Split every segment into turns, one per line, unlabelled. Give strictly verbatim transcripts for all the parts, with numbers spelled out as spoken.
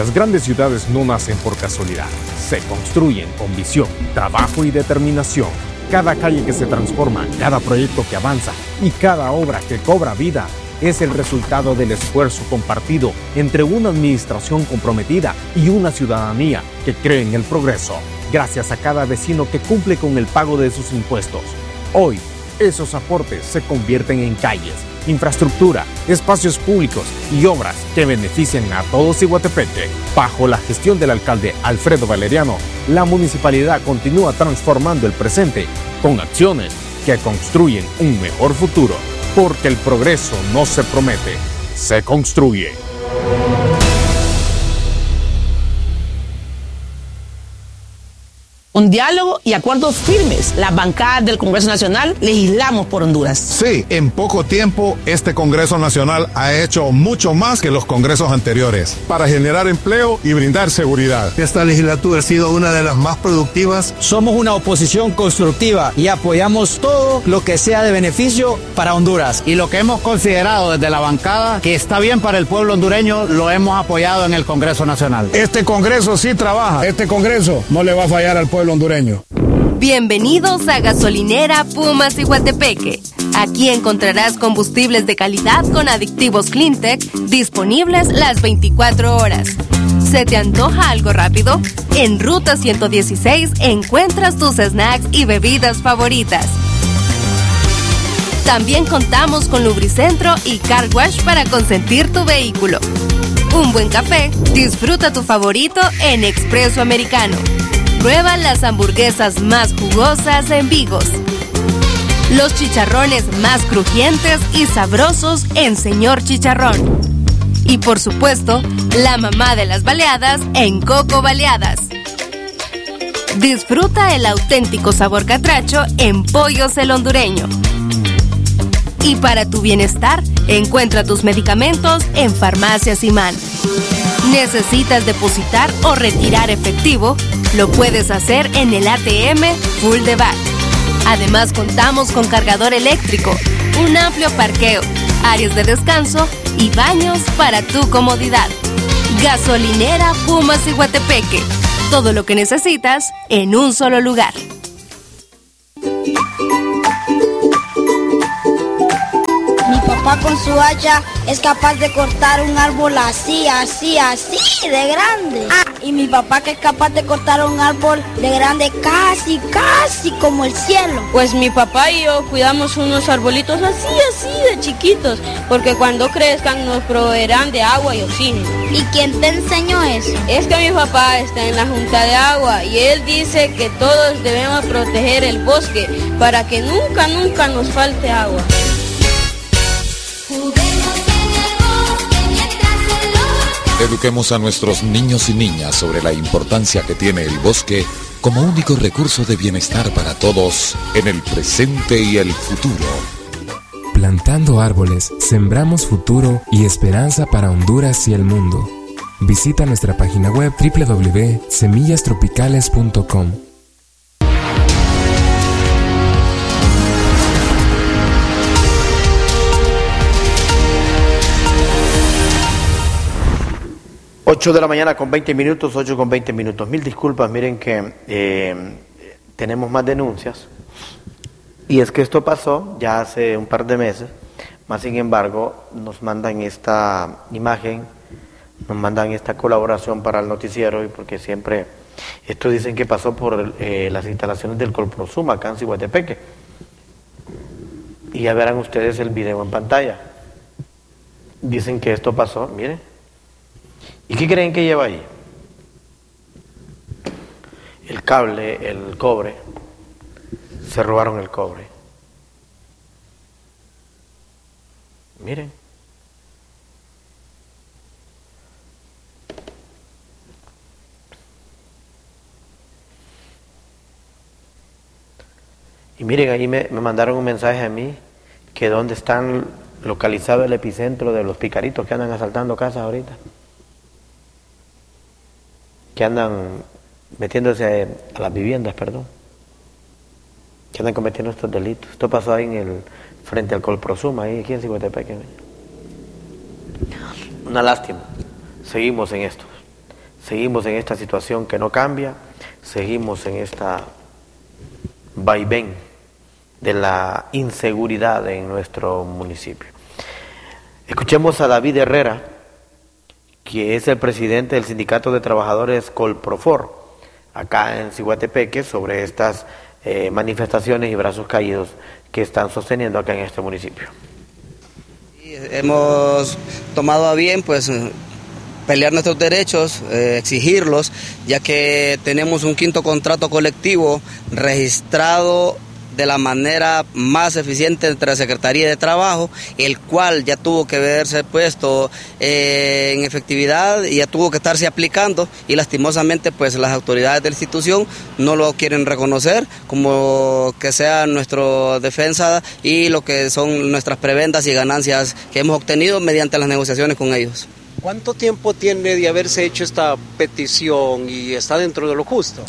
Las grandes ciudades no nacen por casualidad, se construyen con visión, trabajo y determinación. Cada calle que se transforma, cada proyecto que avanza y cada obra que cobra vida es el resultado del esfuerzo compartido entre una administración comprometida y una ciudadanía que cree en el progreso, gracias a cada vecino que cumple con el pago de sus impuestos. Hoy, esos aportes se convierten en calles, infraestructura, espacios públicos y obras que benefician a todos Iguatepeque. Bajo la gestión del alcalde Alfredo Valeriano, la municipalidad continúa transformando el presente con acciones que construyen un mejor futuro, porque el progreso no se promete, se construye.
Con diálogo y acuerdos firmes, las bancadas del Congreso Nacional legislamos por Honduras.
Sí, en poco tiempo este Congreso Nacional ha hecho mucho más que los congresos anteriores para generar empleo y brindar seguridad.
Esta legislatura ha sido una de las más productivas.
Somos una oposición constructiva y apoyamos todo lo que sea de beneficio para Honduras.
Y lo que hemos considerado desde la bancada que está bien para el pueblo hondureño, lo hemos apoyado en el Congreso Nacional.
Este Congreso sí trabaja. Este Congreso no le va a fallar al pueblo hondureño.
Bienvenidos a Gasolinera Pumas Iguatepeque. Aquí encontrarás combustibles de calidad con aditivos Cleantech disponibles las veinticuatro horas. ¿Se te antoja algo rápido? En Ruta ciento dieciséis encuentras tus snacks y bebidas favoritas. También contamos con Lubricentro y Car Wash para consentir tu vehículo. Un buen café, disfruta tu favorito en Expreso Americano. Prueba las hamburguesas más jugosas en Vigos. Los chicharrones más crujientes y sabrosos en Señor Chicharrón. Y por supuesto, la mamá de las baleadas en Coco Baleadas. Disfruta el auténtico sabor catracho en Pollos el Hondureño. Y para tu bienestar, encuentra tus medicamentos en Farmacias Imán. ¿Necesitas depositar o retirar efectivo? Lo puedes hacer en el A T M Full de Back. Además contamos con cargador eléctrico, un amplio parqueo, áreas de descanso y baños para tu comodidad. Gasolinera Pumas Iguatepeque. Todo lo que necesitas en un solo lugar.
Papá con su hacha es capaz de cortar un árbol así, así, así, de grande. Ah, y mi papá que es capaz de cortar un árbol de grande casi, casi como el cielo.
Pues mi papá y yo cuidamos unos arbolitos así, así de chiquitos, porque cuando crezcan nos proveerán de agua y oxígeno.
¿Y quién te enseñó eso?
Es que mi papá está en la Junta de Agua y él dice que todos debemos proteger el bosque para que nunca, nunca nos falte agua.
Eduquemos a nuestros niños y niñas sobre la importancia que tiene el bosque como único recurso de bienestar para todos en el presente y el futuro.
Plantando árboles, sembramos futuro y esperanza para Honduras y el mundo. Visita nuestra página web doble u doble u doble u punto semillas tropicales punto com.
ocho de la mañana con veinte minutos, ocho con veinte minutos. Mil disculpas, miren que eh, tenemos más denuncias. Y es que esto pasó ya hace un par de meses, más sin embargo nos mandan esta imagen, nos mandan esta colaboración para el noticiero, y porque siempre, esto dicen que pasó por eh, las instalaciones del Colprosuma, acá en Iguatepeque. Y ya verán ustedes el video en pantalla. Dicen que esto pasó, miren. ¿Y qué creen que lleva ahí? El cable, el cobre. Se robaron el cobre. Miren. Y miren, ahí me, me mandaron un mensaje a mí que dónde están localizado el epicentro de los picaritos que andan asaltando casas ahorita. Que andan metiéndose a las viviendas, perdón, que andan cometiendo estos delitos. Esto pasó ahí en el frente al Colprosuma, ahí aquí en Iguatepeque. Una lástima. Seguimos en esto. seguimos en esta situación que no cambia, seguimos en esta vaivén de la inseguridad en nuestro municipio. Escuchemos a David Herrera, que es el presidente del Sindicato de Trabajadores Colprofor, acá en Ciguatepeque, sobre estas eh, manifestaciones y brazos caídos que están sosteniendo acá en este municipio.
Hemos tomado a bien, pues, pelear nuestros derechos, eh, exigirlos, ya que tenemos un quinto contrato colectivo registrado de la manera más eficiente entre la Secretaría de Trabajo, el cual ya tuvo que verse puesto eh, en efectividad y ya tuvo que estarse aplicando, y lastimosamente pues las autoridades de la institución no lo quieren reconocer como que sea nuestra defensa y lo que son nuestras prebendas y ganancias que hemos obtenido mediante las negociaciones con ellos.
¿Cuánto tiempo tiene de haberse hecho esta petición y está dentro de lo justo?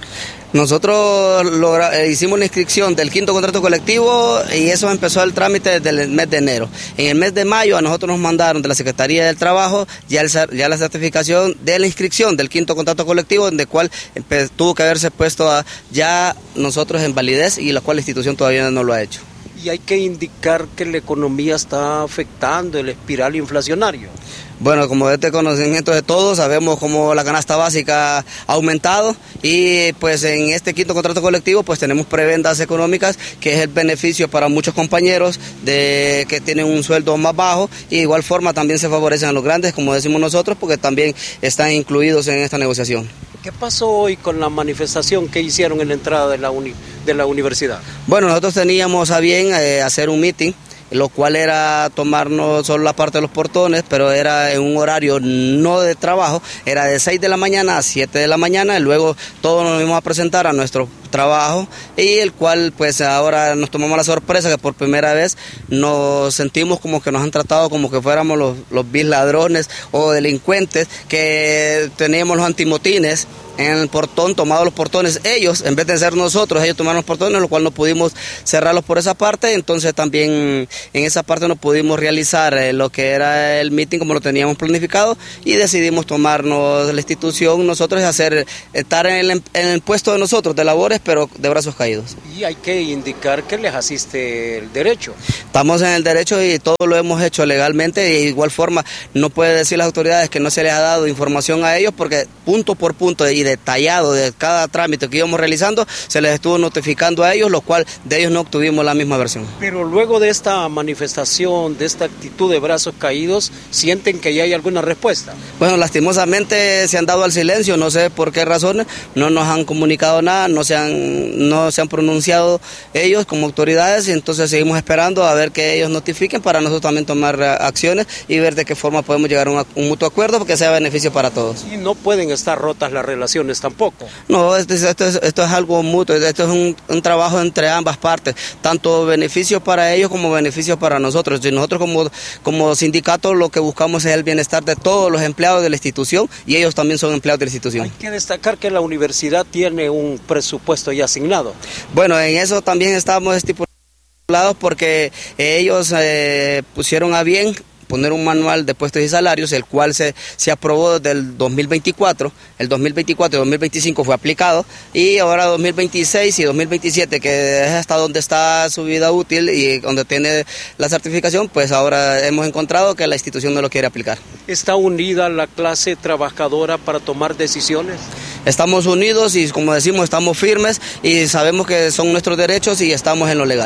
Nosotros logra, hicimos la inscripción del quinto contrato colectivo y eso empezó el trámite desde el mes de enero. En el mes de mayo a nosotros nos mandaron de la Secretaría del Trabajo ya, el, ya la certificación de la inscripción del quinto contrato colectivo, en el cual tuvo que haberse puesto a, ya nosotros en validez, y la cual la institución todavía no lo ha hecho.
Y hay que indicar que la economía está afectando el espiral inflacionario.
Bueno, como de este conocimiento de todos, sabemos cómo la canasta básica ha aumentado, y pues en este quinto contrato colectivo pues tenemos prebendas económicas, que es el beneficio para muchos compañeros de que tienen un sueldo más bajo, y de igual forma también se favorecen a los grandes, como decimos nosotros, porque también están incluidos en esta negociación.
¿Qué pasó hoy con la manifestación que hicieron en la entrada de la, uni, de la universidad?
Bueno, nosotros teníamos a bien eh, hacer un meeting, lo cual era tomarnos solo la parte de los portones, pero era en un horario no de trabajo, era de seis de la mañana a siete de la mañana, y luego todos nos íbamos a presentar a nuestro trabajo, y el cual pues ahora nos tomamos la sorpresa que por primera vez nos sentimos como que nos han tratado como que fuéramos los, los vil ladrones o delincuentes, que teníamos los antimotines en el portón, tomados los portones ellos, en vez de ser nosotros, ellos tomaron los portones, lo cual no pudimos cerrarlos por esa parte. Entonces también en esa parte no pudimos realizar eh, lo que era el meeting como lo teníamos planificado, y decidimos tomarnos la institución nosotros y hacer, estar en el, en el puesto de nosotros, de labores, pero de brazos caídos.
Y hay que indicar que les asiste el derecho.
Estamos en el derecho y todo lo hemos hecho legalmente, y de igual forma no puede decir las autoridades que no se les ha dado información a ellos, porque punto por punto y detallado de cada trámite que íbamos realizando se les estuvo notificando a ellos, lo cual de ellos no obtuvimos la misma versión.
Pero luego de esta manifestación, de esta actitud de brazos caídos, ¿sienten que ya hay alguna respuesta?
Bueno, lastimosamente se han dado al silencio, no sé por qué razones, no nos han comunicado nada, no se han, no se han pronunciado ellos como autoridades, y entonces seguimos esperando a ver que ellos notifiquen para nosotros también tomar acciones y ver de qué forma podemos llegar a un, un mutuo acuerdo porque sea beneficio para todos.
Y no pueden estar rotas las relaciones tampoco.
No, esto, esto, es, esto es algo mutuo, esto es un, un trabajo entre ambas partes, tanto beneficio para ellos como beneficio para nosotros. Y nosotros como, como sindicato lo que buscamos es el bienestar de todos los empleados de la institución, y ellos también son empleados de la institución.
Hay que destacar que la universidad tiene un presupuesto ya asignado.
Bueno, en eso también estamos estipulados porque ellos eh, pusieron a bien poner un manual de puestos y salarios, el cual se, se aprobó desde el dos mil veinticuatro, el dos mil veinticuatro y dos mil veinticinco fue aplicado, y ahora dos mil veintiséis y dos mil veintisiete, que es hasta donde está su vida útil y donde tiene la certificación, pues ahora hemos encontrado que la institución no lo quiere aplicar.
¿Está unida la clase trabajadora para tomar decisiones?
Estamos unidos y, como decimos, estamos firmes y sabemos que son nuestros derechos y estamos en lo legal.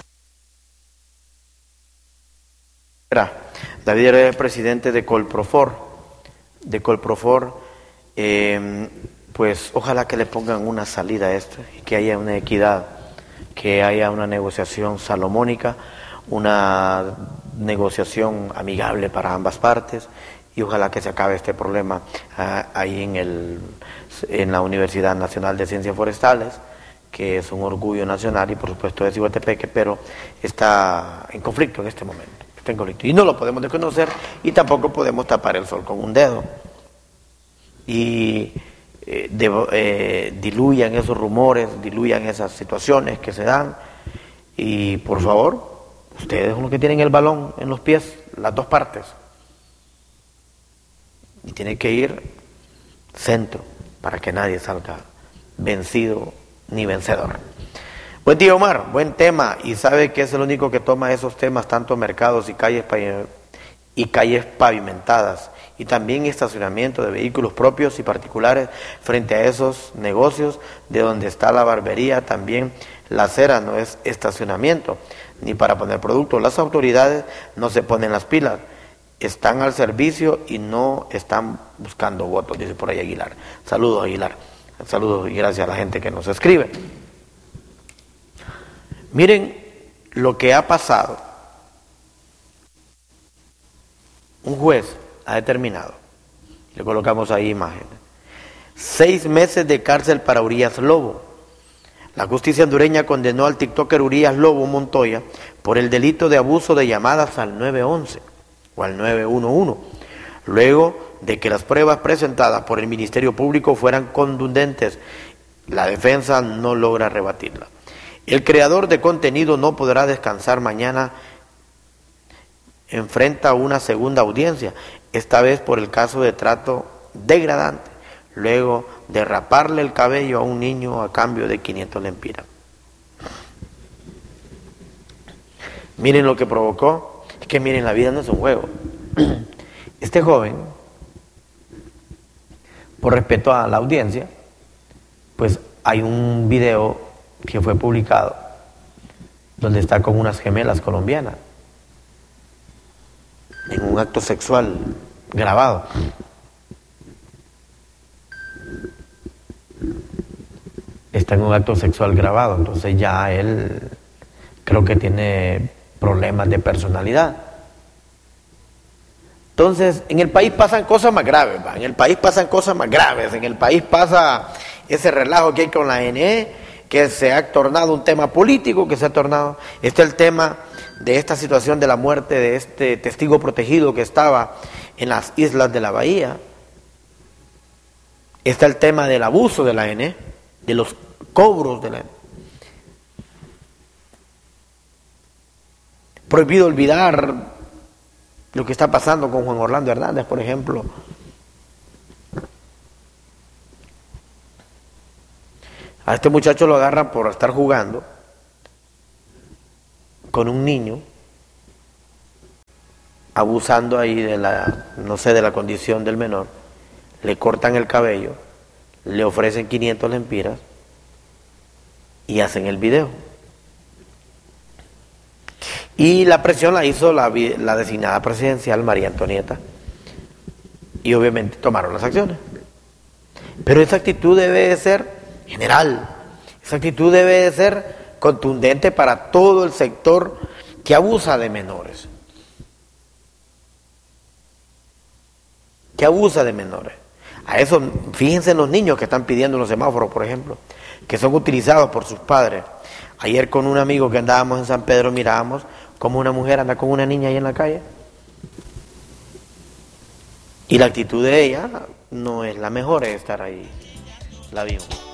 David era el presidente de Colprofor, de Colprofor, eh, pues ojalá que le pongan una salida a esto, y que haya una equidad, que haya una negociación salomónica, una negociación amigable para ambas partes, y ojalá que se acabe este problema uh, ahí en, el, en la Universidad Nacional de Ciencias Forestales, que es un orgullo nacional y por supuesto de Ciguatepeque, pero está en conflicto en este momento. Está en conflicto. Y no lo podemos desconocer, y tampoco podemos tapar el sol con un dedo. Y eh, de, eh, diluyan esos rumores, diluyan esas situaciones que se dan. Y por favor, ustedes son los que tienen el balón en los pies, las dos partes. Y tienen que ir centro para que nadie salga vencido ni vencedor. Buen día, Omar, buen tema, y sabe que es el único que toma esos temas, tanto mercados y calles, y calles pavimentadas, y también estacionamiento de vehículos propios y particulares frente a esos negocios de donde está la barbería. También la acera no es estacionamiento ni para poner productos. Las autoridades no se ponen las pilas, están al servicio y no están buscando votos, dice por ahí Aguilar. Saludos, Aguilar, saludos y gracias a la gente que nos escribe. Miren lo que ha pasado. Un juez ha determinado, le colocamos ahí imágenes, seis meses de cárcel para Urias Lobo. La justicia hondureña condenó al tiktoker Urias Lobo Montoya por el delito de abuso de llamadas al nueve once o al nueve once, luego de que las pruebas presentadas por el Ministerio Público fueran contundentes. La defensa no logra rebatirla. El creador de contenido no podrá descansar mañana. Enfrenta una segunda audiencia, esta vez por el caso de trato degradante, luego de raparle el cabello a un niño a cambio de quinientos lempiras. Miren lo que provocó, es que miren, la vida no es un juego. Este joven, por respeto a la audiencia, pues hay un video que fue publicado donde está con unas gemelas colombianas en un acto sexual grabado. Está en un acto sexual grabado, entonces ya él creo que tiene problemas de personalidad. Entonces, en el país pasan cosas más graves, ¿va? En el país pasan cosas más graves, en el país pasa ese relajo que hay con la N E, que se ha tornado un tema político, que se ha tornado, este es el tema de esta situación de la muerte de este testigo protegido que estaba en las islas de la Bahía. Está el tema del abuso de la N E, de los cobros de la N E. Prohibido olvidar lo que está pasando con Juan Orlando Hernández, por ejemplo. A este muchacho lo agarran por estar jugando con un niño, abusando ahí de la, no sé, de la condición del menor. Le cortan el cabello, le ofrecen quinientos lempiras y hacen el video. Y la presión la hizo la, la designada presidencial María Antonieta, y obviamente tomaron las acciones. Pero esa actitud debe de ser general, esa actitud debe de ser contundente para todo el sector que abusa de menores, que abusa de menores. A eso, fíjense en los niños que están pidiendo los semáforos, por ejemplo, que son utilizados por sus padres. Ayer con un amigo que andábamos en San Pedro mirábamos cómo una mujer anda con una niña ahí en la calle, y la actitud de ella no es la mejor, es estar ahí. La vimos.